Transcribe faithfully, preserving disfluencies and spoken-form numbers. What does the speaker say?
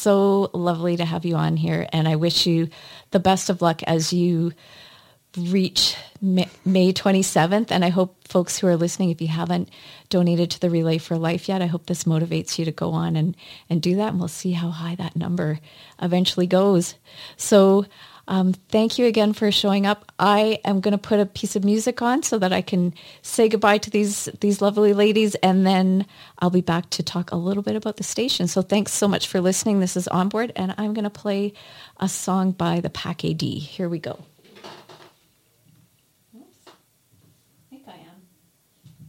so lovely to have you on here. And I wish you the best of luck as you reach May twenty-seventh. And I hope folks who are listening, if you haven't donated to the Relay for Life yet, I hope this motivates you to go on and, and do that. And we'll see how high that number eventually goes. So um, thank you again for showing up. I am going to put a piece of music on so that I can say goodbye to these, these lovely ladies. And then I'll be back to talk a little bit about the station. So thanks so much for listening. This is Onboard, and I'm going to play a song by the Pack A D. Here we go.